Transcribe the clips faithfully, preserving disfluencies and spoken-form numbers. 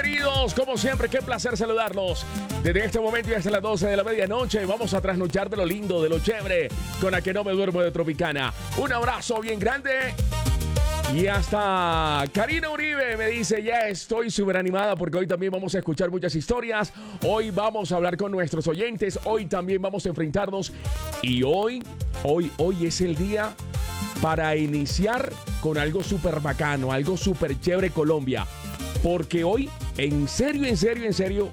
Queridos, como siempre, qué placer saludarlos. Desde este momento y hasta las doce de la medianoche vamos a trasnochar de lo lindo, de lo chévere, con la que no me duermo de Tropicana. Un abrazo bien grande. Y hasta Karina Uribe me dice, ya estoy súper animada porque hoy también vamos a escuchar muchas historias. Hoy vamos a hablar con nuestros oyentes. Hoy también vamos a enfrentarnos. Y hoy, hoy, hoy es el día para iniciar con algo súper bacano, algo súper chévere Colombia. Porque hoy, en serio, en serio, en serio,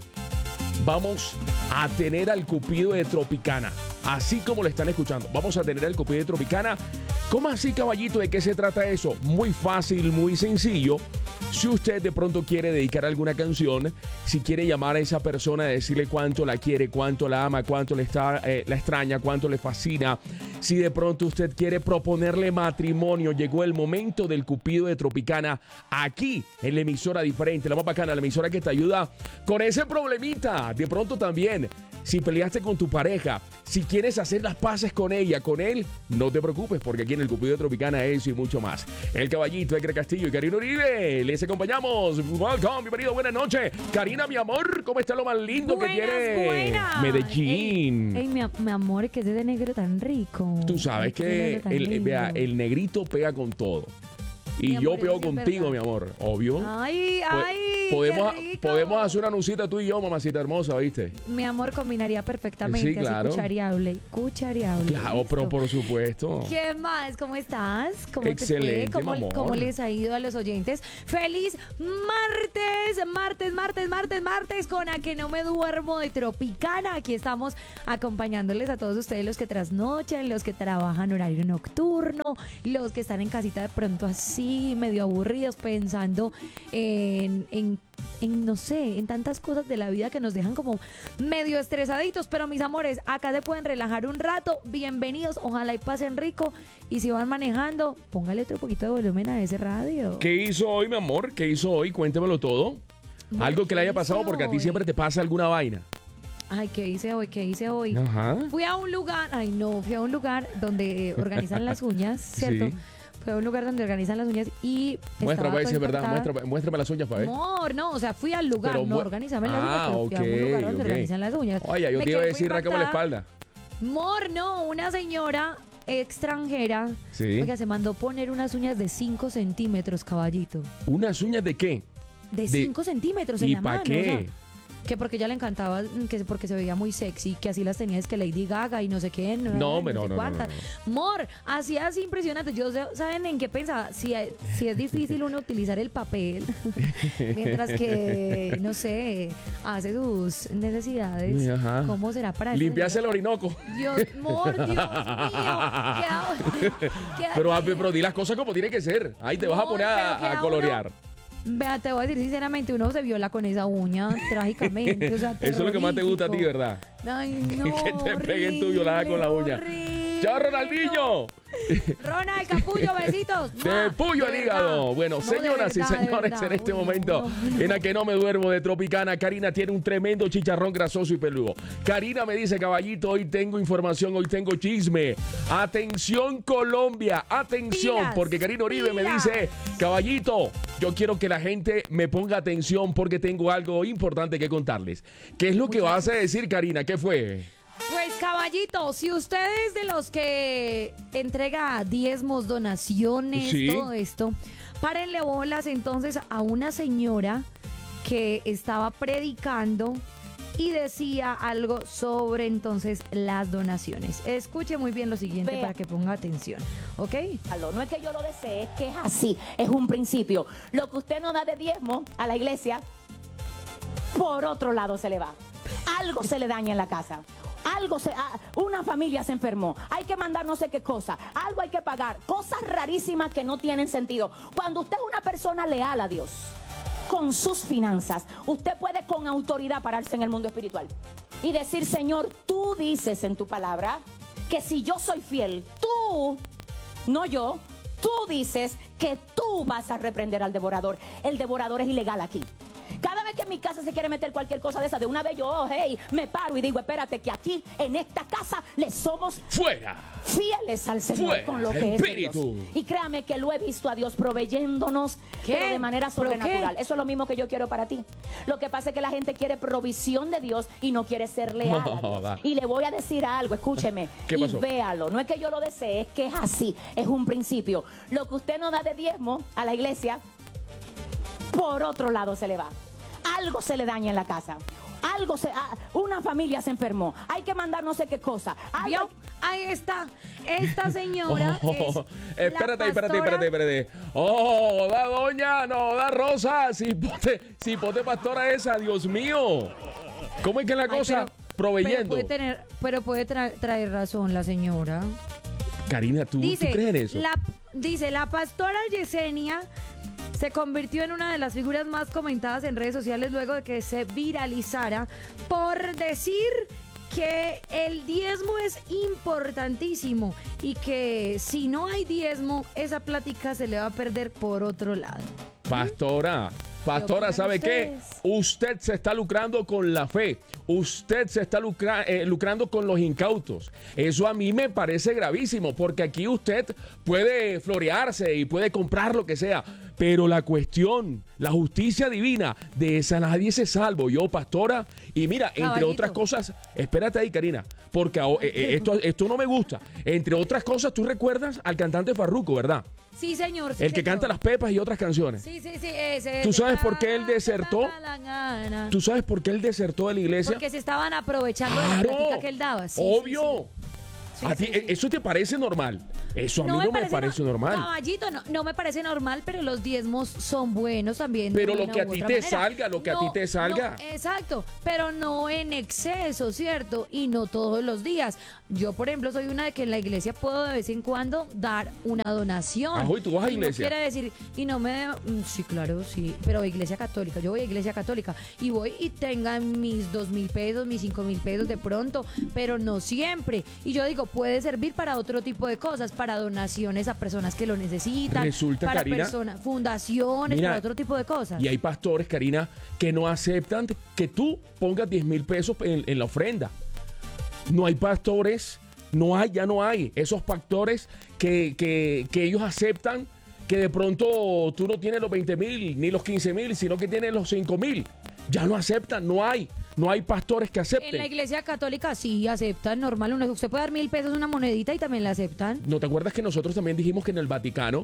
vamos a tener al Cupido de Tropicana. Así como lo están escuchando, vamos a tener al Cupido de Tropicana. ¿Cómo así, caballito? ¿De qué se trata eso? Muy fácil, muy sencillo. Si usted de pronto quiere dedicar alguna canción, si quiere llamar a esa persona, decirle cuánto la quiere, cuánto la ama, cuánto le está, eh, la extraña, cuánto le fascina. Si de pronto usted quiere proponerle matrimonio, llegó el momento del Cupido de Tropicana aquí en la emisora diferente, la más bacana, la emisora que te ayuda con ese problemita. De pronto también, si peleaste con tu pareja, si quieres hacer las paces con ella, con él, no te preocupes porque aquí en el Cupido de Tropicana eso y mucho más. El caballito, Edgar Castillo y Karina Uribe, les acompañamos. Welcome, bienvenido, buenas noches. Karina, mi amor, ¿cómo está lo más lindo buenas, que tiene buenas. Medellín? Ey, ey mi, mi amor, que es ese negro tan rico. Tú sabes que el, vea, el negrito pega con todo. Y Mi yo amor, pego eso sí es contigo, verdad. mi amor, obvio. Ay, Po- ay, podemos, qué rico. podemos hacer una nucita tú y yo, mamacita hermosa, ¿viste? Mi amor combinaría perfectamente, Sí, claro. así cuchareable, cuchareable. Claro, pero listo. por supuesto. ¿Qué más? ¿Cómo estás? ¿Cómo Excelente, te fue? ¿Cómo, mi amor. ¿Cómo les ha ido a los oyentes? ¡Feliz martes! Martes, martes, martes, martes, con A Que No Me Duermo de Tropicana. Aquí estamos acompañándoles a todos ustedes, los que trasnochan, los que trabajan horario nocturno, los que están en casita de pronto así, medio aburridos, pensando en, en, en, no sé, en tantas cosas de la vida que nos dejan como medio estresaditos. Pero mis amores, acá se pueden relajar un rato. Bienvenidos, ojalá y pasen rico. Y si van manejando, póngale otro poquito de volumen a ese radio. ¿Qué hizo hoy, mi amor? ¿Qué hizo hoy? Cuéntemelo todo. Amor, Algo que le ¿qué haya pasado hice porque a ti hoy? siempre te pasa alguna vaina. Ay, ¿qué hice hoy? ¿Qué hice hoy? Ajá. Fui a un lugar, ay no, fui a un lugar donde organizan las uñas, ¿cierto? Sí. Fui a un lugar donde organizan las uñas y Muéstrame, estaba para ver si es toda verdad. impactada. Muéstrame, muéstrame las uñas para ver. Amor, no, o sea, fui al lugar, Pero no mu- organizame las Ah, uñas, pero fui a un lugar donde ok, ok. organizan las uñas. Oye, yo Me te iba a quedé muy decir rácame la impactada. espalda. Amor, no, una señora extranjera, Sí. oiga, se mandó poner unas uñas de cinco centímetros, caballito. ¿Unas uñas de qué? De De- cinco centímetros en ¿Y la para mano. qué? o sea, que porque ella le encantaba, que porque se veía muy sexy, que así las tenía, es que Lady Gaga y no sé qué. No, No, hombre, sé no, no, cuánta. no, Amor, así así impresionante. Yo sé- ¿saben en qué pensaba? Si, si es difícil uno utilizar el papel, mientras que, no sé, hace sus necesidades, Ajá. ¿cómo será para esa Limpiarse el señora? Orinoco. Dios, amor, Dios mío. Queda- queda- Pero, ah, pero di las cosas como tiene que ser. Ahí te vas a No, poner pero a, a queda colorear. Vea, te voy a decir sinceramente, uno se viola con esa uña, trágicamente. O sea, Eso es lo que más te gusta a ti, terrorífico. ¿verdad? Ay, no, Que te peguen tu violada con la uña. horrible, ¡Chao, no. Ronaldinho! Ronald Capullo, besitos. De puyo al De hígado. verdad. Bueno, No, de señoras y verdad, de señores, verdad. en este Uy, no, momento, no, no. en la que no me duermo de Tropicana, Karina tiene un tremendo chicharrón grasoso y peludo. Karina me dice, caballito, hoy tengo información, hoy tengo chisme. Atención, Colombia, atención, Pilas, porque Karina Uribe me pilas. dice, caballito, yo quiero que la gente me ponga atención porque tengo algo importante que contarles. ¿Qué es lo que vas a decir, Karina? ¿Qué fue? Pues caballito, si usted es de los que entrega diezmos, donaciones, Sí. todo esto, párenle bolas entonces a una señora que estaba predicando y decía algo sobre entonces las donaciones. Escuche muy bien lo siguiente Vea. para que ponga atención, ¿ok? No es que yo lo desee, es que es así, es un principio. Lo que usted no da de diezmo a la iglesia, por otro lado se le va. Algo se le daña en la casa. Algo se, ah, una familia se enfermó, hay que mandar no sé qué cosa, algo hay que pagar, cosas rarísimas que no tienen sentido. Cuando usted es una persona leal a Dios, con sus finanzas, usted puede con autoridad pararse en el mundo espiritual y decir, Señor, tú dices en tu palabra que si yo soy fiel, tú, no yo, tú dices que tú vas a reprender al devorador. El devorador es ilegal aquí. Cada vez que en mi casa se quiere meter cualquier cosa de esa, de una vez yo, oh, hey, me paro y digo, espérate, que aquí, en esta casa, le somos ¡Fuera! fieles al Señor Fuera, con lo que es de espíritu. Dios. Y créame que lo he visto a Dios proveyéndonos ¿Qué? pero de manera ¿Pero sobrenatural. qué? Eso es lo mismo que yo quiero para ti. Lo que pasa es que la gente quiere provisión de Dios y no quiere ser leal a No, Dios. va. Y le voy a decir algo, escúcheme, ¿Qué y pasó? véalo. No es que yo lo desee, es que es así, es un principio. Lo que usted no da de diezmo a la iglesia, por otro lado se le va. Algo se le daña en la casa. Algo se, ah, una familia se enfermó. Hay que mandar no sé qué cosa. Algo- ¿Vio? Ahí está. Esta señora Oh, es espérate, la espérate, pastora- espérate, espérate. Oh, da doña, no, da Rosa. Si pote, si pote pastora esa, Dios mío. ¿Cómo es que es la Ay, cosa? pero- Proveyendo. Pero puede, tener, pero puede tra- traer razón la señora. Karina, ¿tú, Dice, ¿tú crees en eso? La, dice, la pastora Yesenia se convirtió en una de las figuras más comentadas en redes sociales luego de que se viralizara por decir que el diezmo es importantísimo y que si no hay diezmo, esa plática se le va a perder por otro lado. Pastora, pastora, opinan ¿sabe qué? ustedes? Usted se está lucrando con la fe. Usted se está lucra- eh, lucrando con los incautos. Eso a mí me parece gravísimo, porque aquí usted puede florearse y puede comprar lo que sea, pero la cuestión, la justicia divina, de esa nadie se salvo. Yo, pastora, y mira, entre Caballito. otras cosas, espérate ahí, Karina, porque ahora, eh, eh, esto, esto no me gusta. Entre otras cosas, tú recuerdas al cantante Farruko, ¿verdad? Sí, señor. sí, El que señor. canta Las Pepas y otras canciones. Sí, sí, sí, ese. ¿Tú ese. sabes por qué él Ah, desertó? da la gana. ¿Tú sabes por qué él desertó de la iglesia? Porque se estaban aprovechando de la ¡Claro! plática que él daba. Sí, sí, Obvio. Sí, ¿A sí, ti, sí. ¿Eso te parece normal? Eso a mí no me parece no- normal. Caballito, no, no me parece normal, pero los diezmos son buenos también. de Pero lo una que a u ti otra te manera. salga, lo que a ti te salga. no, exacto, pero no en exceso, ¿cierto? Y no todos los días. Yo, por ejemplo, soy una de que en la iglesia puedo de vez en cuando dar una donación. Ah, ¿y tú vas a Y iglesia? No quiere decir, y no me... mm, Sí, claro, sí, pero iglesia católica. Yo voy a iglesia católica y voy y tengan mis dos mil pesos, mis cinco mil pesos de pronto, pero no siempre. Y yo digo, puede servir para otro tipo de cosas, para donaciones a personas que lo necesitan, Resulta, para Karina, personas, fundaciones, mira, para otro tipo de cosas. Y hay pastores, Karina, que no aceptan que tú pongas diez mil pesos en, en la ofrenda. No hay pastores, no hay, ya no hay. Esos pastores que, que, que ellos aceptan que de pronto tú no tienes los veinte mil ni los quince mil, sino que tienes los cinco mil. Ya no aceptan, no hay. No hay pastores que En la acepten. iglesia católica sí aceptan, normal. uno- Usted puede dar mil pesos una monedita y también la aceptan. ¿No te acuerdas que nosotros también dijimos que en el Vaticano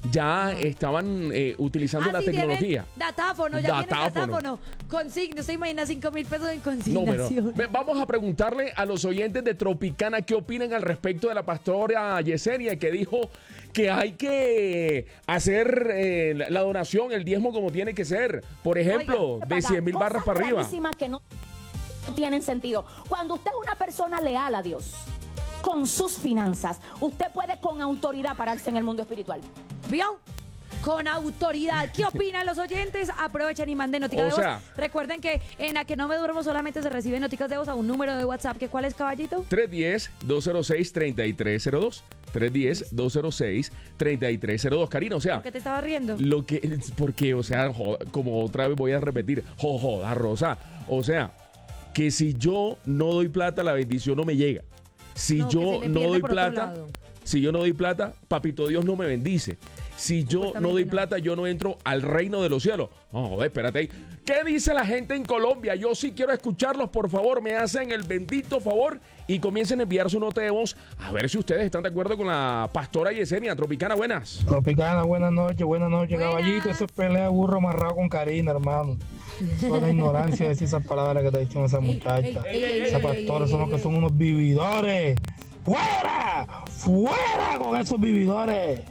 ya estaban eh, utilizando Ah, la sí, tienen tecnología? Datáfono, ya Datáfono. tienen datáfono. Consigno, ¿se imagina cinco mil pesos en No, consignación? pero ve, vamos a preguntarle a los oyentes de Tropicana qué opinan al respecto de la pastora Yesenia, que dijo que hay que hacer eh, la, la donación, el diezmo como tiene que ser. Por ejemplo, Oiga, de cien mil cosas barras para arriba. rarísimas que no tienen sentido. Cuando usted es una persona leal a Dios con sus finanzas, usted puede con autoridad pararse en el mundo espiritual. ¿Vio? Con autoridad. ¿Qué opinan los oyentes? Aprovechen y manden noticas O de voz. sea- Recuerden que en A Que No Me Duermo solamente se reciben noticas de voz a un número de WhatsApp. ¿Que ¿Cuál es, caballito? tres uno cero, dos cero seis, tres tres cero dos. tres uno cero, dos cero seis, tres tres cero dos. Karina, o sea, ¿Por qué te estaba riendo? lo que, porque, o sea, jo- como otra vez voy a repetir, jo, joda, Rosa, o sea, que si yo no doy plata, la bendición no me llega. Si No, que yo se le no pierde doy por otro plata, lado. si yo no doy plata, papito Dios no me bendice. Si yo no Supuestamente doy no. plata, yo no entro al reino de los cielos. No, joder, espérate ahí. ¿Qué dice la gente en Colombia? Yo sí quiero escucharlos, por favor, me hacen el bendito favor y comiencen a enviar su nota de voz a ver si ustedes están de acuerdo con la pastora Yesenia. Tropicana, buenas. Tropicana, buenas noches, buenas noches, Buenas. caballito. Eso es pelea de burro amarrado con Karina, hermano. Eso es la ignorancia decir esas palabras que está diciendo esa muchacha. ey, ey, Esos ey, pastores ey, son los ey, que son unos vividores. ¡Fuera! ¡Fuera con esos vividores!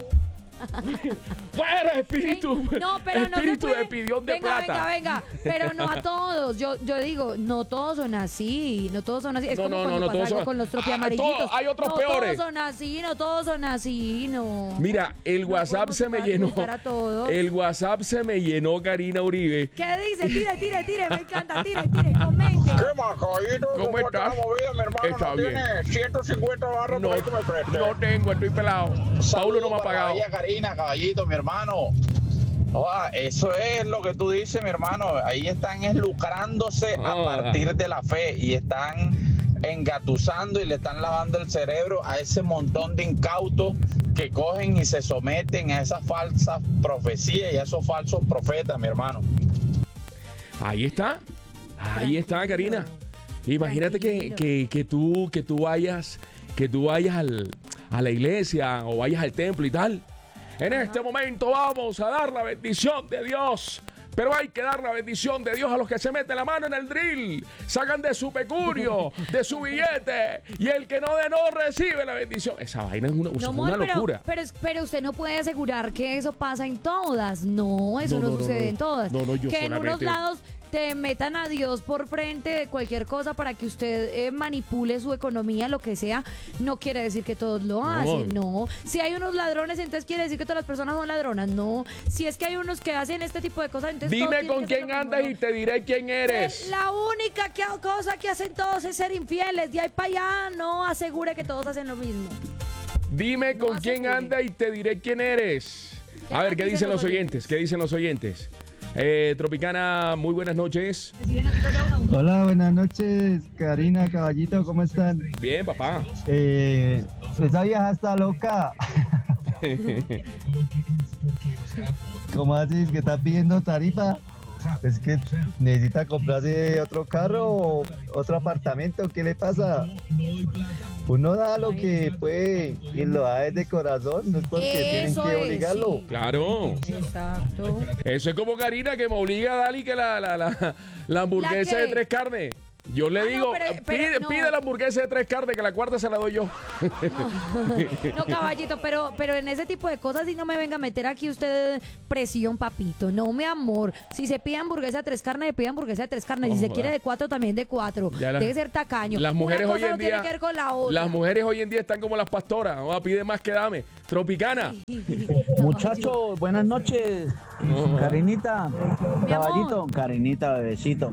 ¡Fuera, espíritu! No, pero no se espíritu puede. de pidión de venga, plata. venga, venga. Pero no a todos. Yo, yo digo, no todos son así. No todos son así. Es No, como no, cuando no, no pasa todos algo son- con los Ah, tropiamarillitos. todo- hay otros no peores. todos son así, no todos son así, no. Mira, el No WhatsApp podemos se me dejar de llenó. juzgar a todos. El WhatsApp se me llenó, Karina Uribe. ¿Qué dice? Tire, tire, tire. Me encanta. Tire, tire. Comente. ¿Qué más, caballito? ¿Cómo está estás? la movida, mi hermano? Está ¿No bien. tiene ciento cincuenta barras No, por ahí que me preste? no tengo, estoy pelado. Paulo no me ha Saludos para pagado. la bella Karina, caballito, mi hermano. Oa, eso es lo que tú dices, mi hermano. Ahí están es lucrándose a Ah. partir de la fe y están engatusando y le están lavando el cerebro a ese montón de incautos que cogen y se someten a esas falsas profecías y a esos falsos profetas, mi hermano. Ahí está. Ahí está, Karina. Imagínate que, Tranquilo. que, que tú, que tú vayas, que tú vayas al, a la iglesia o vayas al templo y tal. En este momento vamos a dar la bendición de Dios. Pero hay que dar la bendición de Dios a los que se meten la mano en el drill, sacan de su pecurio, de su billete, y el que no de no recibe la bendición. Esa vaina es una, es No, una amor, pero, locura. pero, es- pero usted no puede asegurar que eso pasa en todas. No, eso No, no, no, no, sucede no. en todas. No, no, yo que en unos solamente- lados te metan a Dios por frente de cualquier cosa para que usted eh, manipule su economía, lo que sea, no quiere decir que todos lo hacen, no. Si hay unos ladrones, entonces quiere decir que todas las personas son ladronas, no. Si es que hay unos que hacen este tipo de cosas, entonces todos Dime tienen con que hacer quién lo mismo, andas ¿no? y te diré quién eres. La única que- cosa que hacen todos es ser infieles. De ahí para allá no asegure que todos hacen lo mismo. Dime No con quién asegure. anda y te diré quién eres. Ya A ver, ¿qué dicen dicen los los oyentes? ¿Qué dicen los oyentes? Eh, Tropicana, muy buenas noches. Hola, buenas noches, Karina, Caballito, ¿cómo están? Bien, papá. Eh, esa vieja está loca. ¿Cómo así? ¿Que está pidiendo tarifa? Es que necesita comprarse otro carro o otro apartamento. ¿Qué le pasa? Uno da lo que puede y lo da desde corazón, no es porque Eso tienen es, que obligarlo. sí. Claro. Exacto. Eso es como Karina que me obliga a darle que la, la, la, la hamburguesa ¿La qué? de tres carnes. Yo le Ah, no, digo, pero- pero pide, no. pide la hamburguesa de tres carnes, que la cuarta se la doy yo. No, caballito, pero, pero en ese tipo de cosas sí no me venga a meter aquí usted presión, papito. No, mi amor. Si se pide hamburguesa de tres carnes, le pide hamburguesa de tres carnes. Si Oh, se joda. quiere de cuatro, también de cuatro. Ya la- Debe ser tacaño. Las mujeres Una hoy cosa en no tiene día, que ver con la otra. las mujeres hoy en día están como las pastoras. Vamos, pide más que dame. Tropicana. Muchachos, buenas noches. Karinita, caballito, Karinita, bebecito.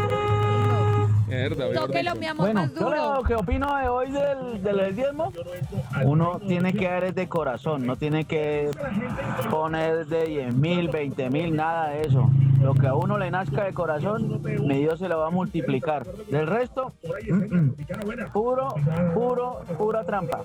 Mierda, veo Tóquelo, rico. mi amor, Bueno, más yo duro. lo que opino de hoy del, del diezmo, uno tiene que dar de corazón, no tiene que poner de diez mil, veinte mil, nada de eso. Lo que a uno le nazca de corazón, mi Dios se lo va a multiplicar. Del resto, mm, mm, puro, puro, pura trampa.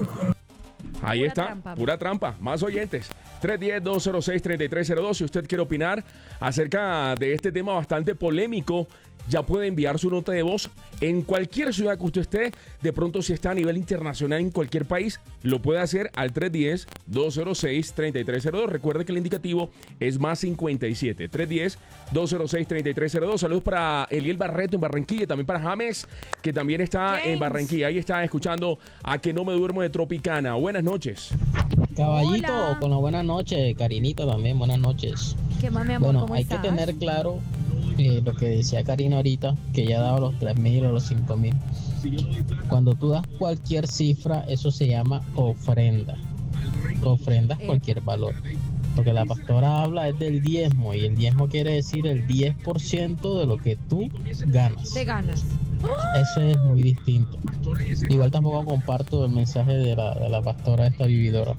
Ahí Pura está, trampa. pura trampa. Más oyentes. tres uno cero, dos cero seis, tres tres cero dos. Si usted quiere opinar acerca de este tema bastante polémico, ya puede enviar su nota de voz en cualquier ciudad que usted esté. De pronto, si está a nivel internacional en cualquier país, lo puede hacer al tres uno cero, dos cero seis, tres tres cero dos. Recuerde que el indicativo es más cincuenta y siete. tres uno cero, dos cero seis, tres tres cero dos. Saludos para Eliel Barreto en Barranquilla, también para James, que también está en James. Barranquilla. Ahí está escuchando a Que No Me Duermo de Tropicana. Buenas noches. Caballito, Hola. con la buenas noches, Karinita también, buenas noches. ¿Qué más, mi amor? Bueno, ¿Cómo hay estás? que tener claro eh, lo que decía Karina ahorita, que ya daba los tres mil o los cinco mil. Cuando tú das cualquier cifra, eso se llama ofrenda. Tú ofrendas Eh. cualquier valor. Lo que la pastora habla es del diezmo, y el diezmo quiere decir el diez por ciento de lo que tú ganas. Te ganas. Eso es muy distinto. Igual tampoco comparto el mensaje de la, de la pastora esta vividora.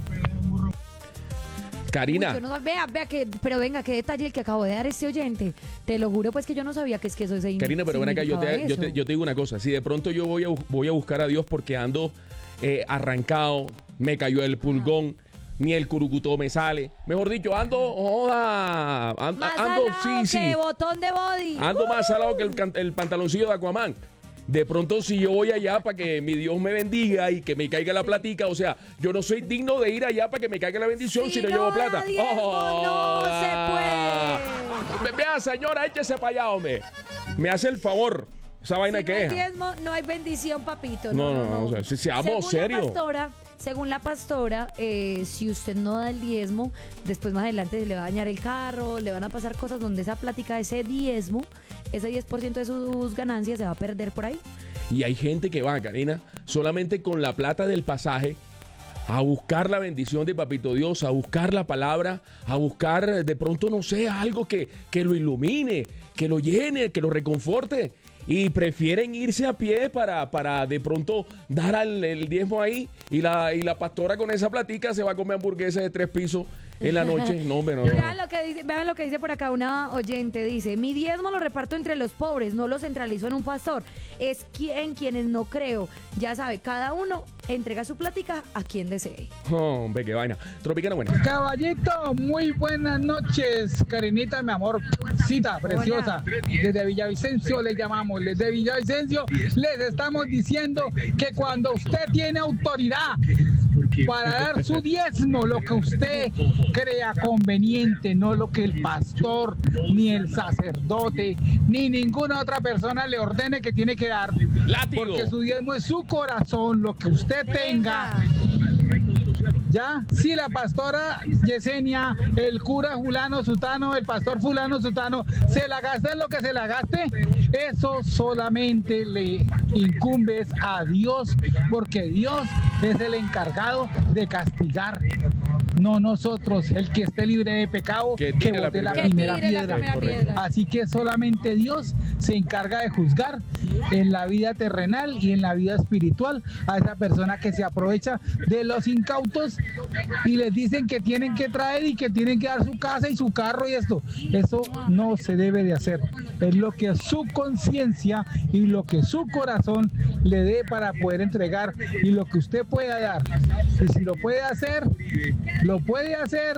Karina. Uy, yo no- vea, vea que, pero venga, qué detalle el que acabo de dar este oyente. Te lo juro, pues que yo no sabía que es que eso se Karina, pero ven acá, yo te, yo, te, yo te digo una cosa. Si de pronto yo voy a, bu- voy a buscar a Dios porque ando eh, arrancado, me cayó el pulgón, ni el curucutó me sale. Mejor dicho, ando, joda, ando, Más ando salado sí, que sí, botón de body. ando más salado que el, can- el pantaloncillo de Aquaman. De pronto, si yo voy allá para que mi Dios me bendiga y que me caiga la platica, o sea, yo no soy digno de ir allá para que me caiga la bendición si, Si no no llevo da plata. diezmo, no se puede. Ve- Vea, señora, échese para allá, hombre. Me hace el favor. Esa vaina Si que no hay es. diezmo, no hay bendición, papito. No, no, no, o sea, si- seamos Según serios. La pastora, según la pastora, eh, si usted no da el diezmo, después más adelante se le va a dañar el carro, le van a pasar cosas donde esa plática, ese diezmo, ese diez por ciento de sus ganancias se va a perder por ahí. Y hay gente que va, Karina, solamente con la plata del pasaje a buscar la bendición de Papito Dios, a buscar la palabra, a buscar de pronto, no sé, algo que, que lo ilumine, que lo llene, que lo reconforte. Y prefieren irse a pie para, para de pronto dar al, el diezmo ahí. Y la, y la pastora con esa platica se va a comer hamburguesas de tres pisos en la noche. No, hombre, no. Vean lo, que dice, vean lo que dice por acá una oyente. Dice, mi diezmo lo reparto entre los pobres, no lo centralizo en un pastor. Es en quienes no creo. Ya sabe, cada uno entrega su plática a quien desee. Oh, hombre, qué vaina. Tropicana, buena. Caballito, muy buenas noches. Karinita, mi amor, cita preciosa. Desde Villavicencio le llamamos. Desde Villavicencio les estamos diciendo que cuando usted tiene autoridad para dar su diezmo, lo que usted crea conveniente, no lo que el pastor, ni el sacerdote, ni ninguna otra persona le ordene que tiene que dar. Látigo. Porque su diezmo es su corazón, lo que usted tenga. ¿Ya? Si la pastora Yesenia, el cura fulano sutano, el pastor fulano sutano, se la gasta en lo que se la gaste, eso solamente le incumbe a Dios, porque Dios es el encargado de castigar. No nosotros, el que esté libre de pecado, que, que bote la, la primera piedra. La piedra. Así que solamente Dios se encarga de juzgar en la vida terrenal y en la vida espiritual a esa persona que se aprovecha de los incautos y les dicen que tienen que traer y que tienen que dar su casa y su carro y esto. Eso no se debe de hacer. Es lo que su conciencia y lo que su corazón le dé para poder entregar y lo que usted pueda dar. Y si lo puede hacer, lo puede hacer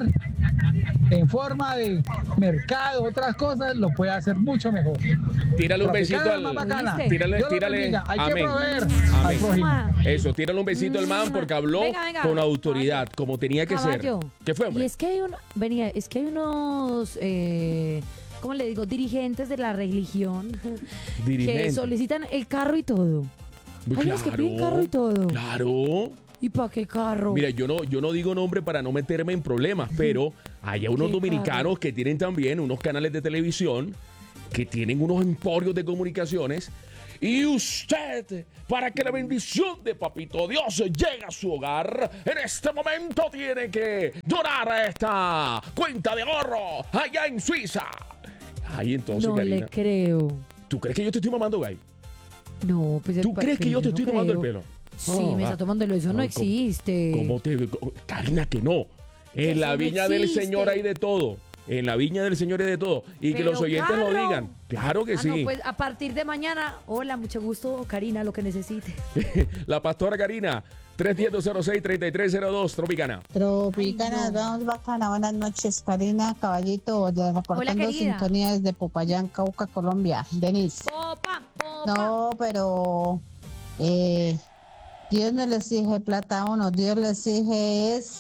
en forma de mercado, otras cosas, lo puede hacer mucho mejor. Tírale un besito al... Tírale, tírale... Hay amén. que proveer Amén. al prójimo. Eso, tírale un besito al man porque habló venga, venga. con autoridad, como tenía que Caballo. ser. ¿Qué fue, hombre? Y es que hay uno, venía, es que hay unos, eh, ¿cómo le digo? Dirigentes de la religión que Dirigente. solicitan el carro y todo. Muy Hay unos que piden carro y todo. Claro. ¿Y para qué carro? Mira, yo no, yo no digo nombre para no meterme en problemas, pero hay unos ¿Qué dominicanos carro? que tienen también unos canales de televisión, que tienen unos emporios de comunicaciones. Y usted, para que la bendición de Papito Dios llegue a su hogar, en este momento tiene que donar a esta cuenta de ahorro allá en Suiza. Ahí entonces, no Karina, le creo. ¿tú crees que yo te estoy mamando, Gay? No, pues... ¿Tú crees que yo te no estoy tomando el creo. pelo? Sí, Oh, me ah. está tomando el eso, no, No, existe. ¿Cómo te...? Karina, que no. En Eso la no viña del existe. Señor hay de todo. En la viña del Señor hay de todo. Y que Pero los oyentes lo carro. digan. Claro que Ah, sí. no, pues a partir de mañana, hola, mucho gusto, Karina, lo que necesite. La pastora Karina, tres uno cero cero seis, tres tres cero dos, Tropicana. Tropicana, vamos bacana, buenas noches, Karina, Caballito, de reportando querida. sintonía desde Popayán, Cauca, Colombia. Denis. Popa, popa. No, pero eh, Dios no le exige plata a uno, Dios le exige es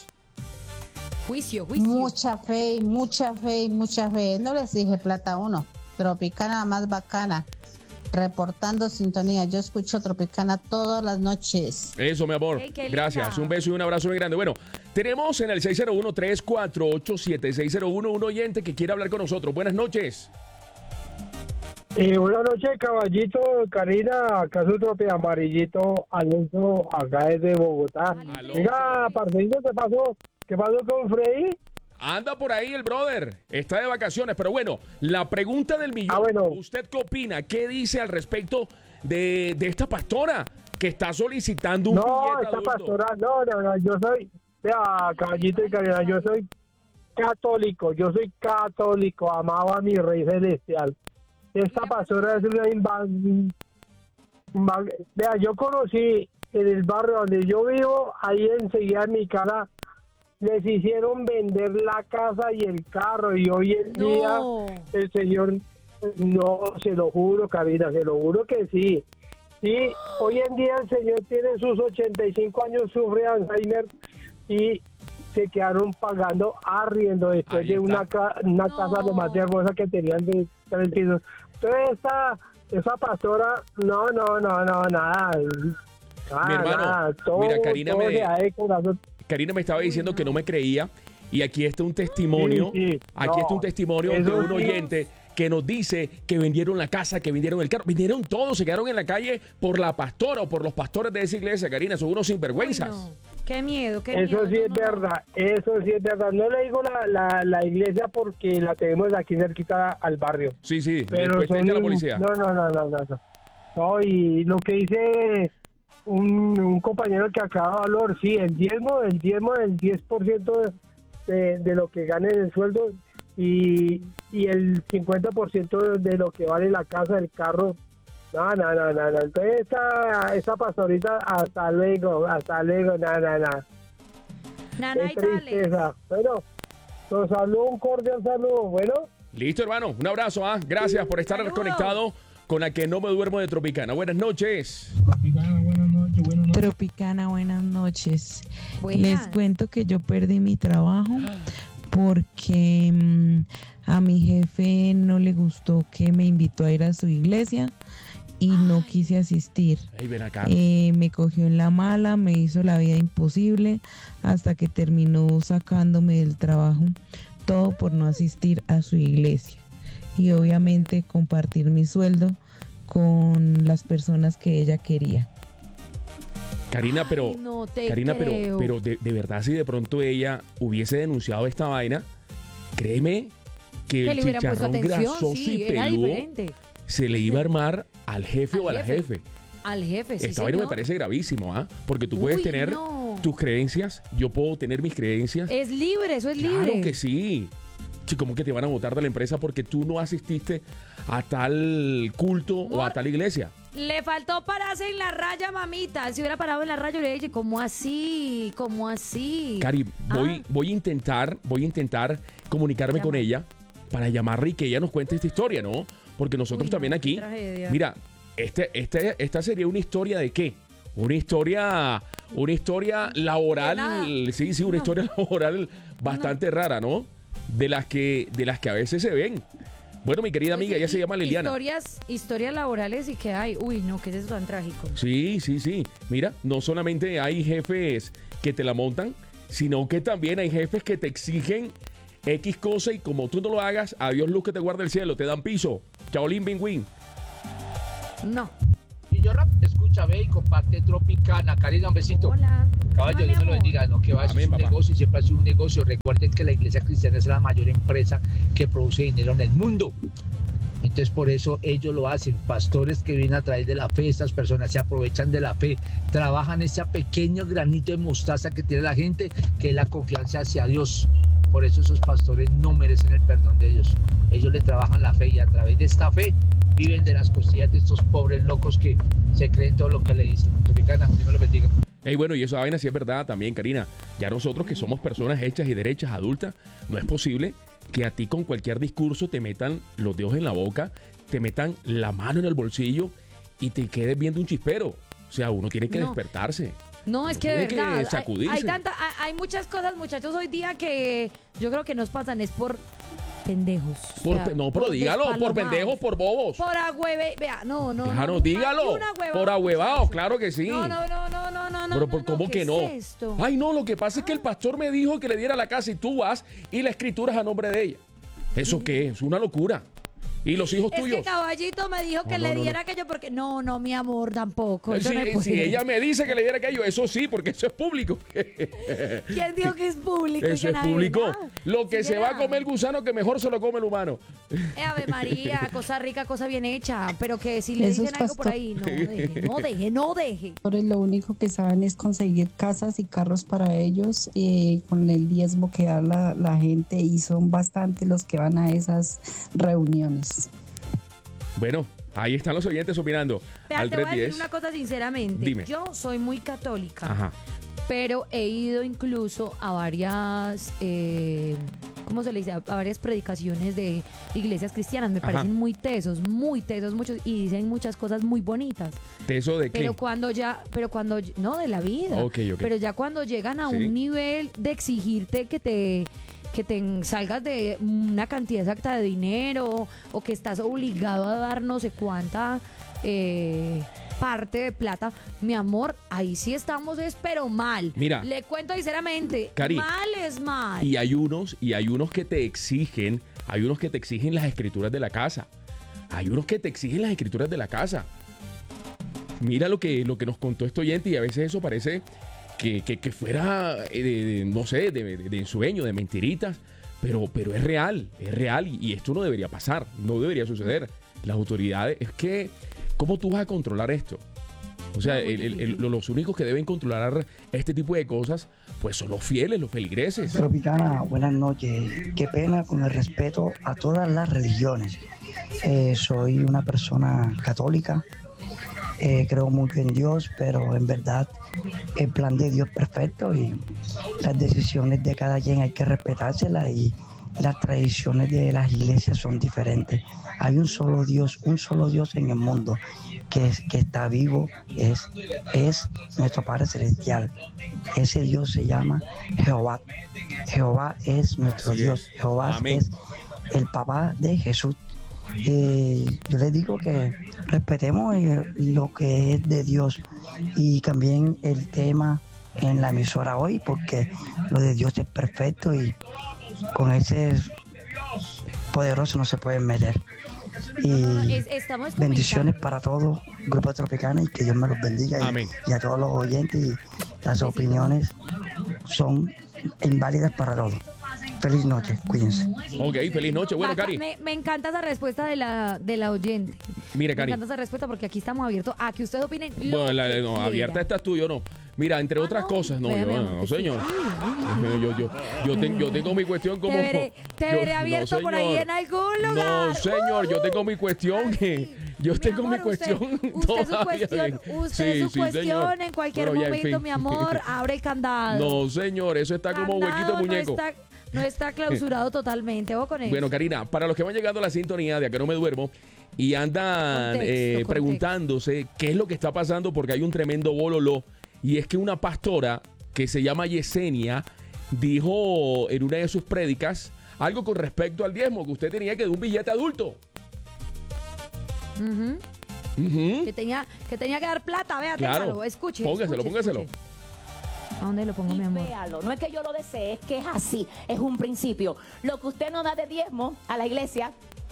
Juicio, juicio. mucha fe, y mucha fe, y mucha fe. No le exige plata a uno. Tropicana más bacana. Reportando sintonía. Yo escucho Tropicana todas las noches. Eso, mi amor. Ey, qué linda. Gracias. Un beso y un abrazo muy grande. Bueno, tenemos en el seis cero uno, tres cuatro ocho, siete seis cero uno un oyente que quiere hablar con nosotros. Buenas noches. Eh, buenas noches, caballito, Karina, acá su trope amarillito, Alonso, acá desde Bogotá. Alonso. Venga, parcerito, ¿qué pasó? ¿Qué pasó con Freddy? Anda por ahí el brother. Está de vacaciones. Pero bueno, la pregunta del millón. Ah, bueno. ¿Usted qué opina? ¿Qué dice al respecto de, de esta pastora que está solicitando un No, billete esta adulto? pastora, no, no, no, yo soy, vea, caballito y Karina, yo soy católico, yo soy católico, amado a mi rey celestial. Esta pastora es una inva- inva- vea, yo conocí en el barrio donde yo vivo, ahí enseguida en mi cara, les hicieron vender la casa y el carro, y hoy en No. día el señor, no, se lo juro, Karina, se lo juro que sí. Sí, hoy en día el señor tiene sus ochenta y cinco años, sufre Alzheimer y se quedaron pagando arriendo después Ahí de está. una, ca- una No. casa lo más hermosa que tenían de tres pisos. Entonces esa, esa pastora, no, no, no, no, nada. nada Mi hermano, nada, todo, mira, Karina todo me- se da de corazón. Karina me estaba diciendo que no me creía y aquí está un testimonio, Sí, sí, aquí no, está un testimonio de eso un sí. oyente que nos dice que vendieron la casa, que vendieron el carro, vendieron todo, se quedaron en la calle por la pastora o por los pastores de esa iglesia, Karina, son unos sinvergüenzas. No. Qué miedo, qué Eso miedo. sí no, es no, no. verdad, eso sí es verdad. No le digo la, la, la iglesia porque la tenemos aquí cerquita al barrio. Sí, sí, Pero después son frente a la un- policía. No, no, no, no, no, no. No, y lo que dice un, un compañero que acaba de valor, sí, el diezmo, el diezmo del diez por ciento de, de lo que ganen el sueldo y, y el cincuenta por ciento de lo que vale la casa, el carro. No, no, no, no, no. Entonces esa, esa pastorita, hasta luego, hasta luego, nada, nada, nada. Nana, Qué tristeza. Bueno, nos saludo, un cordial saludo, bueno. Listo, hermano, un abrazo, ¿ah? Gracias por estar Saludos. conectado con A Que No Me Duermo de Tropicana. Buenas noches. Tropicana, buenas noches. Buenas. Les cuento que yo perdí mi trabajo porque mm, a mi jefe no le gustó que me invitó a ir a su iglesia y no quise asistir. Ey, ven acá. Eh, me cogió en la mala, me hizo la vida imposible hasta que terminó sacándome del trabajo, todo por no asistir a su iglesia y obviamente compartir mi sueldo con las personas que ella quería. Karina, pero, Ay, no te Karina, pero, creo. pero de, de verdad, si de pronto ella hubiese denunciado esta vaina, créeme que Que el le hubieran puesto chicharrón atención, grasoso sí, y era peludo diferente. se le iba a armar al jefe Al o a la jefe. jefe. Al jefe, sí, Esta vaina me señor. parece gravísimo, ¿ah? Porque tú puedes Uy, tener no. tus creencias, yo puedo tener mis creencias. Es libre, eso es Claro libre. que sí. Sí, ¿cómo que te van a votar de la empresa porque tú no asististe a tal culto o a Amor. tal iglesia? Le faltó pararse en la raya, mamita. Si hubiera parado en la raya, yo le dije, ¿cómo así? ¿Cómo así? Cari, voy, Ah. voy a intentar, voy a intentar comunicarme con ella para llamarla y que ella nos cuente esta historia, ¿no? Porque nosotros Uy, también no, aquí, qué tragedia. mira, este, este, esta sería una historia de qué? Una historia, una historia laboral, sí, sí, una historia laboral bastante rara, ¿no? De las que, de las que a veces se ven. Bueno, mi querida amiga, Oye, ella se y- llama Liliana. Historias, historias laborales y que hay. Uy, no, ¿qué es eso tan trágico? Sí, sí, sí. Mira, no solamente hay jefes que te la montan, sino que también hay jefes que te exigen X cosa y como tú no lo hagas, adiós luz que te guarda el cielo, te dan piso. Chaolín Bingüín. No. Y yo rap, escucha, ve y comparte Tropicana. Karina, un besito. Hola. Caballo, Hola, mi Dios me lo amor. bendiga. No, que va a ser Amén, un papá. negocio y siempre ha sido un negocio. Recuerden que la iglesia cristiana es la mayor empresa que produce dinero en el mundo. Entonces, por eso ellos lo hacen. Pastores que vienen a través de la fe, estas personas se aprovechan de la fe, trabajan ese pequeño granito de mostaza que tiene la gente, que es la confianza hacia Dios. Por eso esos pastores no merecen el perdón de Dios. Ellos le trabajan la fe y a través de esta fe viven de las costillas de estos pobres locos que se creen todo lo que le dicen. Tropicana, Dios me lo bendiga. Ey, bueno, y esa vaina sí es verdad también, Karina. Ya nosotros que somos personas hechas y derechas, adultas, no es posible que a ti con cualquier discurso te metan los dedos en la boca, te metan la mano en el bolsillo y te quedes viendo un chispero. O sea, uno tiene que No. despertarse. No, es que de Tiene que verdad. hay- sacudirse. Hay, tanta, hay, hay muchas cosas, muchachos, hoy día que yo creo que nos pasan es por pendejos. O Por sea, pe- no, pero por dígalo, por despalomados. pendejos, por bobos. Por agüeve. Vea, no, no. Claro, no, dígalo. ni una huevada, Por ahuevados, claro que sí. No, no, no, no, no, no. Pero no, por no, cómo ¿qué que no. es esto? Ay, no, lo que pasa es que el pastor me dijo que le diera la casa y tú vas y la escrituras a nombre de ella. ¿Eso qué es? Una locura. ¿Y los hijos Es tuyos? que Caballito me dijo que No, le no, no, diera aquello porque. No, no, mi amor, tampoco. Eh, eso Si, no es si posible. ella me dice que le diera aquello, eso sí, porque eso es público. ¿Quién dijo que es público? y Eso que es nadie público. ve nada? Lo que Sí, se va a ¿verdad? comer el gusano, que mejor se lo come el humano. Eh, Ave María, cosa rica, cosa bien hecha. Pero que si le Esos dicen algo por pastor- ahí, no deje, no deje, no deje. Pastores lo único que saben es conseguir casas y carros para ellos eh, con el diezmo que da la, la gente y son bastante los que van a esas reuniones. Bueno, ahí están los oyentes opinando. Vea, Al te voy a decir tres diez. una cosa sinceramente. Dime. Yo soy muy católica, Ajá. pero he ido incluso a varias, eh, ¿cómo se le dice? A varias predicaciones de iglesias cristianas. Me Ajá. parecen muy tesos, muy tesos, muchos, y dicen muchas cosas muy bonitas. ¿De eso de qué? Pero cuando ya, pero cuando, no, de la vida. Ok, ok. Pero ya cuando llegan a Sí. un nivel de exigirte que te que te salgas de una cantidad exacta de dinero o que estás obligado a dar no sé cuánta eh, parte de plata, mi amor, ahí sí estamos es pero mal. Mira. Le cuento sinceramente, Cari, mal es mal. Y hay unos, y hay unos que te exigen, hay unos que te exigen las escrituras de la casa. Hay unos que te exigen las escrituras de la casa. Mira lo que, lo que nos contó este oyente y a veces eso parece que, que, que fuera, eh, de, de, no sé, de, de, de ensueño, de mentiritas, pero, pero es real, es real y, y esto no debería pasar, no debería suceder. Las autoridades, es que, ¿cómo tú vas a controlar esto? O sea, el, el, el, los únicos que deben controlar este tipo de cosas, pues son los fieles, los feligreses. Tropicana, buenas noches. Qué pena con el respeto a todas las religiones. Eh, soy una persona católica, eh, creo mucho en Dios, pero en verdad el plan de Dios es perfecto y las decisiones de cada quien hay que respetárselas y las tradiciones de las iglesias son diferentes. Hay un solo Dios, un solo Dios en el mundo que, es, que está vivo, es, es nuestro Padre Celestial. Ese Dios se llama Jehová. Jehová es nuestro Así Dios. es. Jehová Amén. es el papá de Jesús. Eh, yo les digo que respetemos eh, lo que es de Dios y también el tema en la emisora hoy, porque lo de Dios es perfecto y con ese poderoso no se pueden meter. Y Es- estamos bendiciones para todos, Grupo Tropicana, y que Dios me los bendiga. Y, Amén. y a todos los oyentes, y las opiniones son inválidas para todos. Feliz noche, cuídense. Ok, feliz noche. Bueno, Acá Cari, Me, me encanta esa respuesta de la, de la oyente. mire, Me Cari. encanta esa respuesta porque aquí estamos abiertos a que ustedes opinen. lo Bueno, la, que no, quieran. abierta esta estudio, no. Mira, entre otras cosas, no, Vea, yo, mi amor, no, que sí. señor. Yo, yo, yo, yo, ten- yo tengo mi cuestión como... Te veré, te yo- veré no, abierto por ahí señor. en algún lugar. No, señor, yo tengo mi cuestión. que Yo tengo mi amor, cuestión. Usted, usted su todavía cuestión, bien. usted Sí, su sí, cuestión señor. en cualquier Bueno, ya, en momento, fin. mi amor, abre el candado. No, señor, eso está como huequito Candado muñeco. No está, no está clausurado totalmente. Ojo con eso. Bueno, Karina, para los que van llegando a la sintonía de A Que No Me Duermo y andan Contexto, eh, contexto. preguntándose qué es lo que está pasando porque hay un tremendo bololó, y es que una pastora que se llama Yesenia dijo en una de sus prédicas algo con respecto al diezmo, que usted tenía que dar un billete adulto. Ujú. Ujú. que, tenía, que tenía que dar plata. Vea, Claro. téngalo, escuche. Póngaselo, escuche, póngaselo. escuche. ¿A dónde lo pongo, mi amor? Véalo, no es que yo lo desee, es que es así, es un principio. Lo que usted no da de diezmo a la iglesia,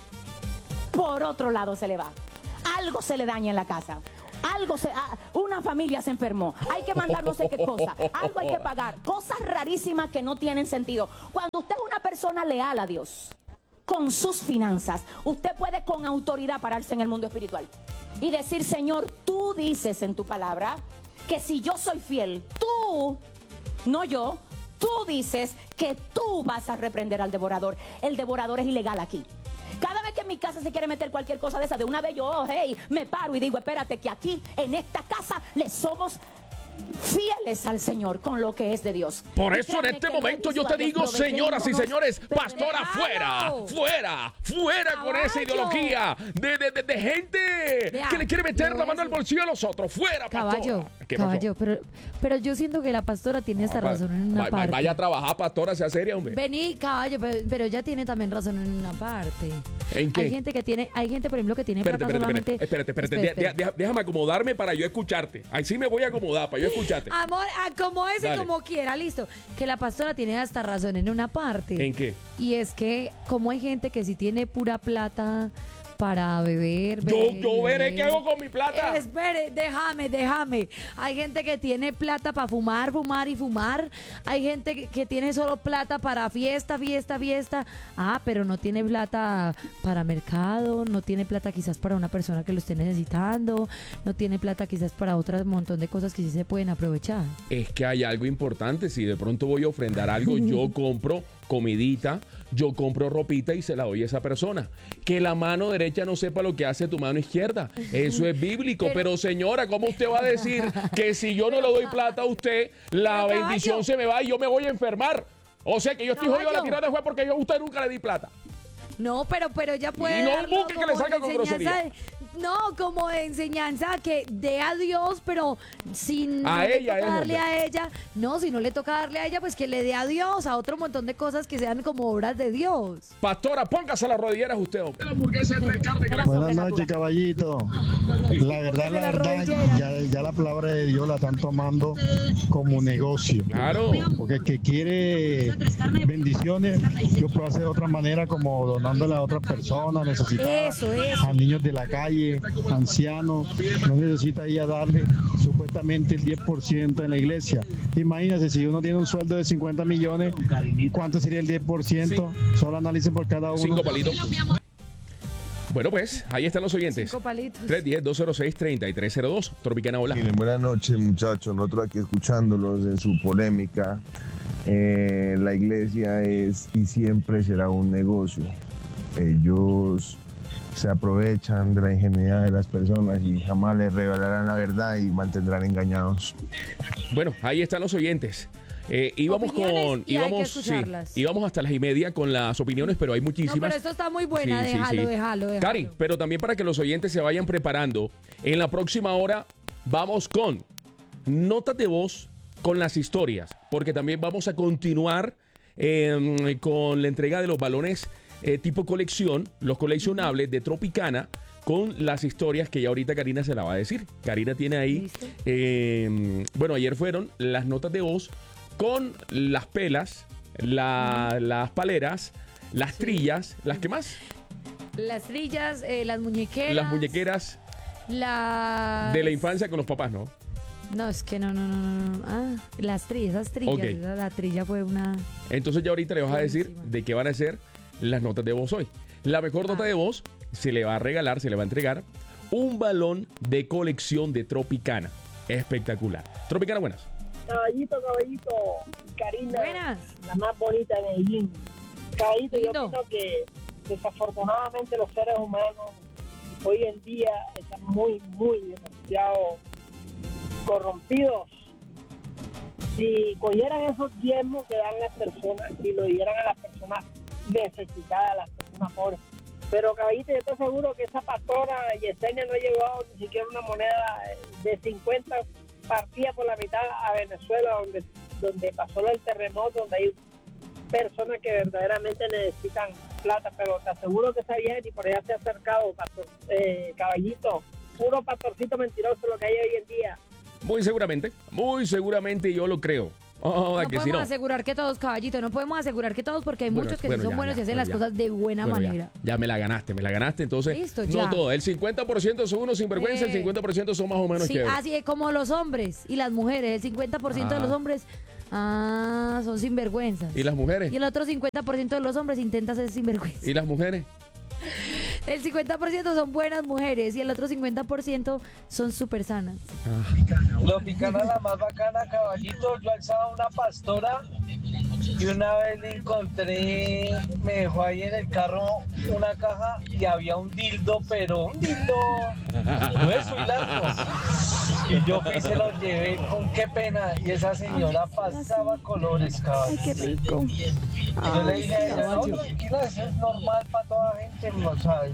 por otro lado se le va. Algo se le daña en la casa. Algo se, ah, una familia se enfermó. Hay que mandar no sé qué cosa. Algo hay que pagar. Cosas rarísimas que no tienen sentido. Cuando usted es una persona leal a Dios, con sus finanzas, usted puede con autoridad pararse en el mundo espiritual y decir, Señor, tú dices en tu palabra que si yo soy fiel, tú, no yo, tú dices que tú vas a reprender al devorador. El devorador es ilegal aquí. Cada vez que en mi casa se quiere meter cualquier cosa de esa, de una vez yo, oh, hey, me paro y digo, espérate, que aquí, en esta casa, le somos fieles al Señor con lo que es de Dios. Por Y eso en créanme este que el momento yo beneficio te a Dios digo, señoras y proveyéndonos, señores, pastora, Déjalo. fuera, fuera, fuera con esa Caballo. ideología de, de, de, de gente Vea, que le quiere meter le voy la a mano al decir. bolsillo a los otros. Fuera, pastora. Caballo, ¿Qué pasó? caballo, pero, pero yo siento que la pastora tiene esta Va- razón en una va- parte. Vaya a trabajar, pastora, sea seria, hombre. Vení, caballo, pero, pero ella tiene también razón en una parte. ¿En qué? Hay gente que tiene, hay gente, por ejemplo, que tiene Espérate, plata espérate, solamente. espérate, espérate, Espera, espérate. espera. Deja- déjame acomodarme para yo escucharte. Ahí sí me voy a acomodar para yo escucharte. Amor, acomódese Dale. como quiera, listo. Que la pastora tiene hasta razón en una parte. ¿En qué? Y es que, como hay gente que si tiene pura plata para beber. Yo, beber, yo veré beber. qué hago con mi plata. Eh, espere, déjame, déjame. Hay gente que tiene plata para fumar, fumar y fumar. Hay gente que, que tiene solo plata para fiesta, fiesta, fiesta. Ah, pero no tiene plata para mercado, no tiene plata quizás para una persona que lo esté necesitando, no tiene plata quizás para otro montón de cosas que sí se pueden aprovechar. Es que hay algo importante. Si de pronto voy a ofrendar algo, yo compro comidita, yo compro ropita y se la doy a esa persona. Que la mano derecha no sepa lo que hace tu mano izquierda. Eso es bíblico. Pero, Pero- señora, ¿cómo usted va a decir que si yo no le doy plata a usted, la Pero, bendición caballo. se me va y yo me voy a enfermar? O sea que yo estoy jodido a la Caballo. tirada de juez porque yo a usted nunca le di plata. No, pero, pero ella puede. Y no un darlo buque que le como salga de con enseñanza grosería. de- no, como de enseñanza que dé a Dios, pero sin A no le ella, toca es, darle hombre. a ella. No, si no le toca darle a ella, pues que le dé a Dios, a otro montón de cosas que sean como obras de Dios. Pastora, póngase las rodilleras usted, hombre. Buenas noches, caballito. La verdad, la verdad, ya, ya la palabra de Dios la están tomando como negocio. Claro. Porque el que quiere bendiciones, yo puedo hacer de otra manera, como donándole a otras personas necesitadas, Eso, eso. a niños de la calle, ancianos. No necesita ir a darle supuestamente el diez por ciento en la iglesia. Imagínense, si uno tiene un sueldo de cincuenta millones, ¿cuánto sería el diez por ciento? Solo analicen por cada uno. Cinco palitos. Bueno, pues, ahí están los oyentes. Cinco palitos. tres uno cero, dos cero seis, tres tres cero dos. Tropicana, hola. Miren, buenas noches, muchachos. Nosotros aquí escuchándolos en su polémica. Eh, la iglesia es y siempre será un negocio. Ellos se aprovechan de la ingenuidad de las personas y jamás les revelarán la verdad y mantendrán engañados. Bueno, ahí están los oyentes. Eh, íbamos Opiniones con. y hay que Íbamos, sí, escucharlas. íbamos hasta las y media con las opiniones, pero hay No, muchísimas. pero esto está muy buena, Sí, sí, déjalo, sí. déjalo, déjalo. Cari, pero también para que los oyentes se vayan preparando, en la próxima hora vamos con notas de voz con las historias, porque también vamos a continuar eh, con la entrega de los balones eh, tipo colección, los coleccionables de Tropicana, con las historias que ya ahorita Karina se la va a decir. Karina tiene ahí, eh, bueno, ayer fueron las notas de voz con las pelas, la- las paleras, las trillas, ¿las que más? Las trillas, eh, las muñequeras. Las muñequeras Las... de la infancia con los papás, ¿no? No, es que no, no, no, no. no. Ah, las trillas, esas trillas. Ok. esa- La trilla fue una... Entonces ya ahorita le vas a decir de qué van a ser las notas de voz hoy. La mejor nota de voz se le va a regalar, se le va a entregar un balón de colección de Tropicana. Espectacular. Tropicana, buenas. Caballito, caballito, Karina, Buenas. la más bonita de Medellín. Caballito, yo Lindo. opino que desafortunadamente los seres humanos hoy en día están muy, muy demasiado corrompidos. Si cogieran esos diezmos que dan las personas y lo dieran a las personas necesitadas, a las personas pobres. Pero, caballito, yo estoy seguro que esa pastora Yesenia no ha llevado ni siquiera una moneda de cincuenta partida por la mitad a Venezuela, donde donde pasó el terremoto, donde hay personas que verdaderamente necesitan plata, pero te aseguro que esa vieja ni por allá se ha acercado, pastor, eh, caballito, puro pastorcito mentiroso lo que hay hoy en día. Muy seguramente, muy seguramente yo lo creo. Oh, No que si podemos no. asegurar que todos, caballito, no podemos asegurar que todos porque hay Bueno, muchos que bueno, sí son ya, buenos ya, y hacen bueno, las ya. cosas de buena Bueno, ya, manera. ya me la ganaste, me la ganaste. Entonces, Listo, no ya. todo. El cincuenta por ciento son unos sinvergüenza, el Eh, cincuenta por ciento son más o menos Sí, chéveres. así es como los hombres y las mujeres. El cincuenta por ciento de Ah. los hombres ah, son sinvergüenzas. ¿Y las mujeres? Y el otro cincuenta por ciento de los hombres intenta ser sinvergüenza. ¿Y las mujeres? El cincuenta por ciento son buenas mujeres y el otro cincuenta por ciento son súper sanas. Tropicana la más bacana, caballito. Yo alzaba una pastora y una vez le encontré, me dejó ahí en el carro una caja y había un dildo, pero un dildo grueso y largo. Y yo fui y se lo llevé con qué pena. Y esa señora pasaba colores, caballo. Ay, qué rico. Yo le dije a ella, no, caballo. tranquila, eso es normal para toda gente, no sabes.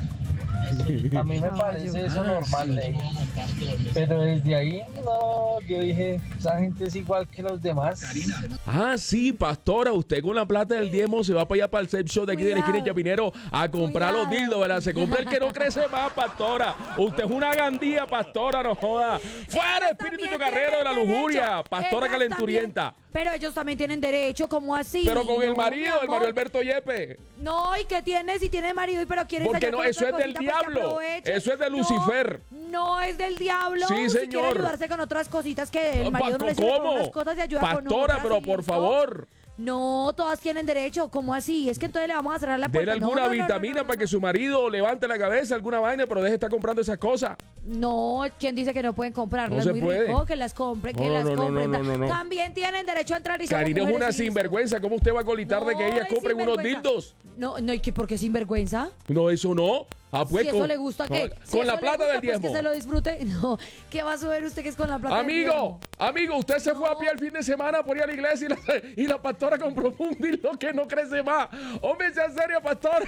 A mí me parece eso normal, ley. Pero desde ahí, no, yo dije, esa gente es igual que los demás. Ah, sí, pastora, usted con la plata del diezmo se va para allá para el sex shop de aquí de la esquina de Chapinero a comprar los dildos, ¿verdad? Se compra el que no crece más, pastora. Usted es una gandía, pastora, no joda. ¡Fuera, espíritu chocarrero de la lujuria! Pastora Ellas calenturienta. Pero ellos también tienen derecho, ¿cómo así? Pero con el No, marido, mi el amor. Mario Alberto Yepe. No, ¿y qué tiene si tiene marido y pero quiere Porque sacar no, con eso otra es del cosita, pues que diablo. aproveche? Eso es de No, Lucifer. No, es del diablo. Sí, Si quiere señor. ayudarse con otras cositas que el marido no le sirve con ¿Cómo? unas cosas y ayuda con Pastora, otras, pero y por listo. favor. No, todas tienen derecho. ¿Cómo así? Es que entonces le vamos a cerrar la puerta. Dele No, alguna no, no, no, vitamina para que su marido levante la cabeza, alguna vaina, pero deje de estar comprando esas cosas. No, ¿quién dice que no pueden comprarlas? No se Muy puede. rico, que las compren, que No, las no, no, compren. no, no, no, no. También tienen derecho a entrar y somos Karina es mujeres una y listo. sinvergüenza. ¿Cómo usted va a colitar de que ellas es compren unos sinvergüenza. dildos? No, no, ¿y qué? ¿Por qué sinvergüenza? No, eso no. Ah, pues, si eso con- le gusta, con- ¿qué? Con, Si eso la le plata gusta, del pues diezmo. que se lo disfrute. No, ¿qué va a subir usted que es con la plata del Amigo, diezmo? amigo, usted se fue a pie el fin de semana por ir a la iglesia y la, y la pastora compró un dildo que no crece más. Hombre, sea serio, pastor.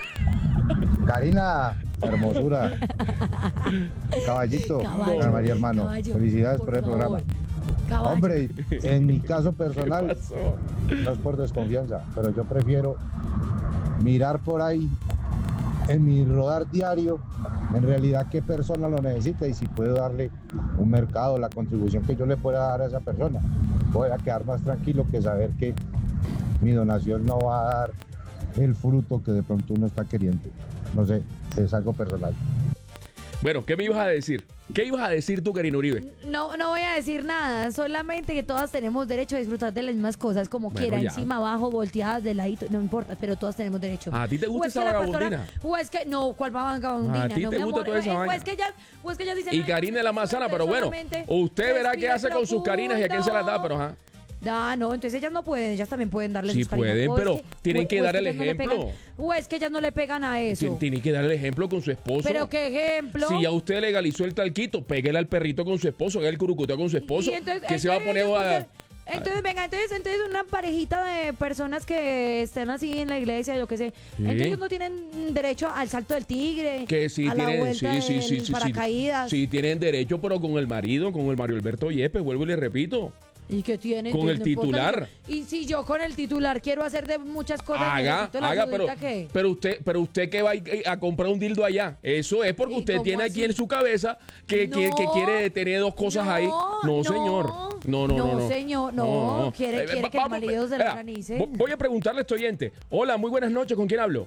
Karina, hermosura. Caballito, Caballo, Ana María hermano. caballo, Felicidades por por el programa. Caballo. Hombre, en mi caso personal, no es por desconfianza, pero yo prefiero mirar por ahí en mi rodar diario, en realidad qué persona lo necesita y si puedo darle un mercado, la contribución que yo le pueda dar a esa persona. Voy a quedar más tranquilo que saber que mi donación no va a dar el fruto que de pronto uno está queriendo. No sé, es algo personal. Bueno, ¿qué me ibas a decir? ¿Qué ibas a decir tú, Karina Uribe? No, no voy a decir nada, solamente que todas tenemos derecho a disfrutar de las mismas cosas, como Bueno, quiera, ya. encima, abajo, volteadas, de ladito, no importa, pero todas tenemos derecho. ¿A ti te gusta O es que esa la pastora- vagabundina? O es que, no, ¿cuál vagabundina? ¿A ti no, te mi gusta amor, toda esa eh, vaina? O es que ella, o es que ella dice, Y Karina es la más sana, pero bueno, usted verá qué hace con sus Karinas y a quién se las da, pero ajá. Ah, no, entonces ellas no pueden, ellas también pueden darle Sí sus cariños. pueden, O es pero que- tienen o- que o es dar el ellas no le ejemplo. pegan- o es que ellas no le pegan a eso. Tien- Tiene que dar el ejemplo con su esposo. Pero qué ejemplo. Si ya usted legalizó el talquito, pégale al perrito con su esposo, haga el curucuteo con su esposo. Y entonces- que se va a poner a... Entonces, venga, entonces, entonces una parejita de personas que estén así en la iglesia, yo qué sé, Sí. entonces ellos no tienen derecho al salto del tigre, Que sí a la tienen, vuelta sí, sí, del sí, sí, sí. paracaídas. Sí tienen derecho, pero con el marido, con el Mario Alberto Yepes, vuelvo y le repito. ¿Y qué tienen? Con el No importa, titular. Y si yo con el titular quiero hacer de muchas cosas, Haga, necesito la haga, pero, ayudita que... pero usted, pero usted que va a, a comprar un dildo allá, eso es porque usted cómo tiene aquí así? en su cabeza que, que, que No, quiere tener dos cosas ahí. No, no, señor. No, no, no, no, no. señor, no, quiere- quiere que el vamos, marido se lo vea, organice. vo- Voy a preguntarle a este oyente. Hola, muy buenas noches, ¿con quién hablo?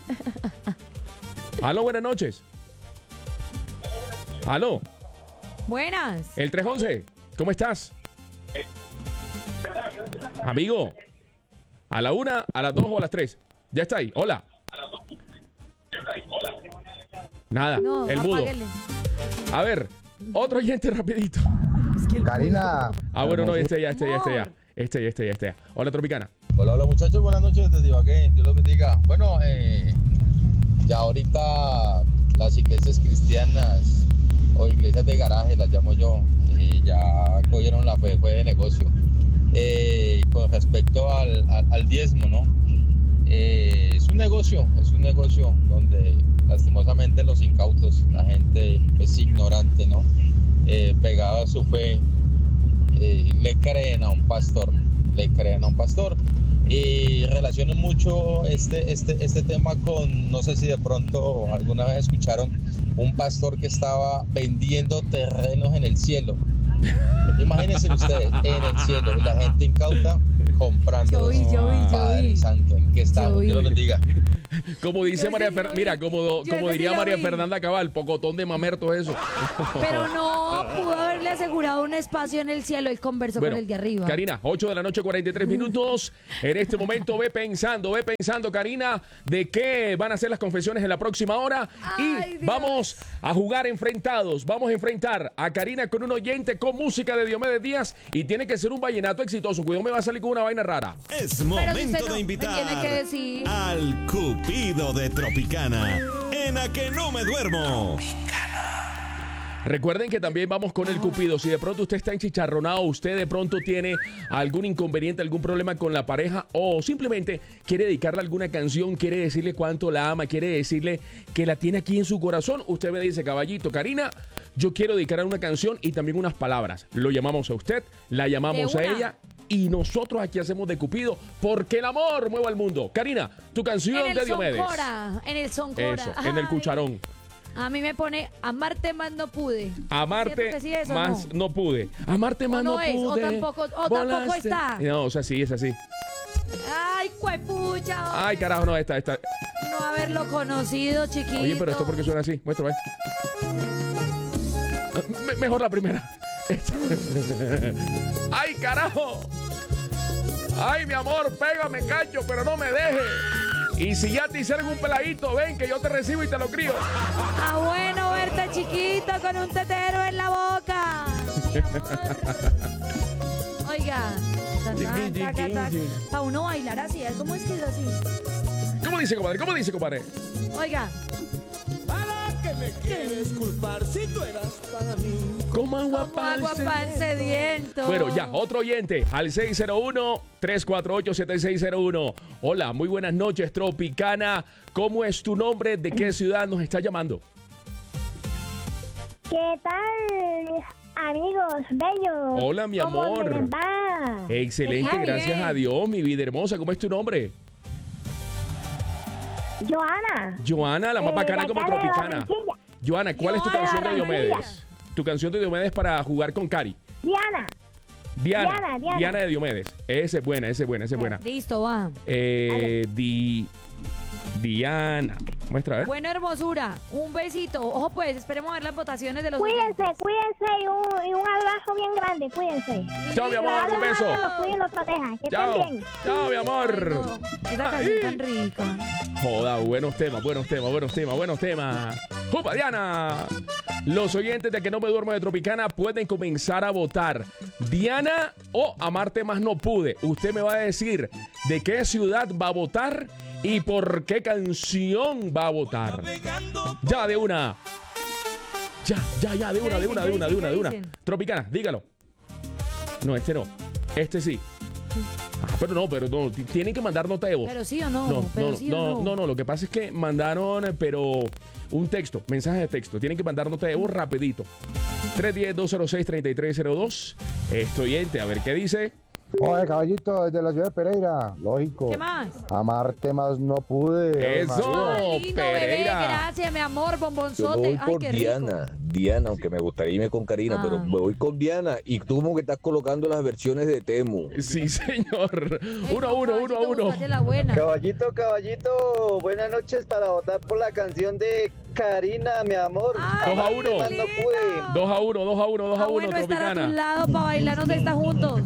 Aló, buenas noches. Aló, Buenas. el tres once, ¿cómo estás? Amigo, a la una, a las dos o a las tres. Ya está ahí. Hola. Nada, No, el mudo. apáguele. A ver, otro oyente rapidito. Karina. Ah, bueno, no, este ya, este ya, este ya. Este ya, este ya, este ya. Hola, Tropicana. Hola, hola muchachos, buenas noches desde Ibagué, Dios los bendiga. Bueno, eh, ya ahorita las iglesias cristianas o iglesias de garaje, las llamo yo, eh, ya cogieron la fe, fue de negocio. Eh, con respecto al, al, al diezmo, ¿no? Eh, es un negocio, es un negocio donde lastimosamente los incautos, la gente es ignorante, ¿no? Eh, pegada a su fe, eh, le creen a un pastor, le creen a un pastor. Y relaciono mucho este, este, este tema con, no sé si de pronto alguna vez escucharon, un pastor que estaba vendiendo terrenos en el cielo. Imagínense ustedes, en el cielo, y la gente incauta comprando. Yo vi, yo vi, yo Padre vi. Santo, ¿en qué estamos? Dios los bendiga. Como dice Yo María sí Fernanda, lo mira, vi. como, Yo como ese diría sí lo María vi. Fernanda Cabal, pocotón de mamerto eso. Pero no, pudo haberle asegurado un espacio en el cielo. Él conversó Bueno, con el de arriba. Karina, ocho de la noche, cuarenta y tres minutos. En este momento ve pensando, ve pensando, Karina, de qué van a ser las confesiones en la próxima hora. Ay, y Dios. vamos a jugar enfrentados. Vamos a enfrentar a Karina con un oyente con música de Diomedes Díaz. Y tiene que ser un vallenato exitoso. Cuidado, me va a salir con una vaina rara. Es Pero si momento usted no de me invitar tiene que decir. al Cupido de Tropicana. En A Que No Me Duermo. Recuerden que también vamos con el Cupido. Si de pronto usted está enchicharronado, usted de pronto tiene algún inconveniente, algún problema con la pareja o simplemente quiere dedicarle alguna canción, quiere decirle cuánto la ama, quiere decirle que la tiene aquí en su corazón, usted me dice, caballito, Karina, yo quiero dedicar una canción y también unas palabras. Lo llamamos a usted, la llamamos De a una. ella y nosotros aquí hacemos de Cupido porque el amor mueve al mundo. Karina, tu canción En de el Diomedes. Soncora, en el Soncora. Eso, en el Ay, cucharón. A mí me pone amarte más no pude. Amarte ¿Cierto que sí es o más no? no? pude. Amarte más no no, es, o pude. tampoco- o tampoco Volaste. está. No, o sea, sí, es así. Ay, cuepucha. Ay, carajo, no, esta, esta. No haberlo conocido, chiquito. Oye, pero esto porque suena así. Muestra, ve. Me- mejor la primera. Esta. Ay, carajo. Ay, mi amor, pégame, cacho, pero no me dejes. Y si ya te hicieron un peladito, ven que yo te recibo y te lo crío. Ah, bueno verte chiquito con un tetero en la boca. Oiga. Para uno bailar así, ¿cómo es que es así? ¿Cómo dice, compadre? ¿Cómo dice, compadre? Oiga. Que me quieres culpar si tú eras para mí. Como agua Como agua pa'l para el sediento. Bueno, ya, otro oyente al seis cero uno, tres cuatro ocho, siete seis cero uno. Hola, muy buenas noches, Tropicana. ¿Cómo es tu nombre? ¿De qué ciudad nos está llamando? ¿Qué tal, amigos bellos? Hola, mi ¿Cómo amor. les va? Excelente, Está gracias bien. a Dios, mi vida hermosa. ¿Cómo es tu nombre? Joana. Joana, la más Eh, bacana de como acá de Tropicana. Barranquilla. Joana, ¿cuál es tu Joana, canción de Barranquilla. Diomedes? Tu canción de Diomedes para jugar con Cari. Diana. Diana. Diana, Diana. de Diomedes. Esa es buena, esa es buena, esa es buena. Listo, va. Eh, di, Diana. Muestra, a ver. Bueno, hermosura, un besito. Ojo, pues, esperemos a ver las votaciones de los Cuídense, oyentes. cuídense y un, y un abrazo bien grande, cuídense. Chao, mi amor, un beso. Que los cuiden y los protejan. Que Chao. estén bien. Chao, mi amor. Esa canción tan rica. Joda, buenos temas, buenos temas, buenos temas, buenos temas. ¡Jupa, Diana! Los oyentes de Que No Me Duermo de Tropicana pueden comenzar a votar. Diana o Amarte Más No Pude. Usted me va a decir de qué ciudad va a votar y por qué canción va a votar. Ya, de una. Ya, ya, ya, de una, de una, de una, de una, de una. Tropicana, dígalo. No, este no. Este sí. Ah, pero no, pero no, t- tienen que mandar nota de voz. Pero sí o no, No, pero no, sí no, o no. no, no, lo que pasa es que mandaron, eh, pero un texto, mensaje de texto. Tienen que mandar nota de voz rapidito. tres uno cero, dos cero seis, tres tres cero dos. Este oyente, a ver qué dice. Oye, caballito, desde la ciudad de Pereira, lógico. ¿Qué más? Amarte más no pude. Eso, Ay, lindo, bebé, gracias, mi amor, Yo me bombonzote. voy Ay, por qué rico. Diana, Diana, aunque me gustaría irme con Karina, Ah. pero me voy con Diana. Y tú como que estás colocando las versiones de Temu. Sí, señor. Uno a uno, uno a uno. La buena. Caballito, caballito, buenas noches para votar por la canción de Karina, mi amor. Dos a uno. Más no pude. Dos a uno, dos a uno, dos a uno, Bueno, estar a tu Tropicana. lado para bailarnos esta juntos.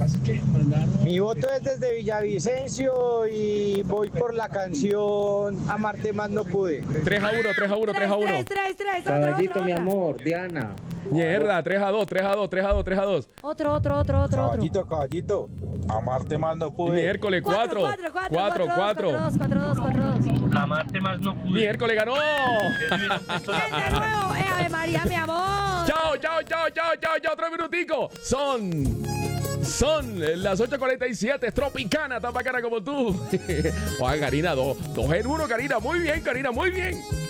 Mi voto es desde Villavicencio y voy por la canción Amarte Más No Pude. tres a uno, tres a uno, tres a uno. Tres, tres, tres, otro, Caballito, otro, mi otro. amor, Diana. Mierda, tres a dos, tres a dos, tres a dos, tres a dos. Otro, otro, otro, otro, otro. Caballito, caballito. Amarte más no pude. Miércoles cuatro, Cuatro, cuatro, cuatro, cuatro, cuatro. dos, cuatro, dos, cuatro, dos. Amarte más no pude. Miércoles ganó. De nuevo, eh, Ave María, mi amor. Chao, chao, chao, chao, chao, chao. Otro minutico. Son. Son las ocho cuarenta y siete. Tropicana, tan bacana como tú. Oiga, Karina, dos. Dos en uno, Karina. Muy bien, Karina, muy bien.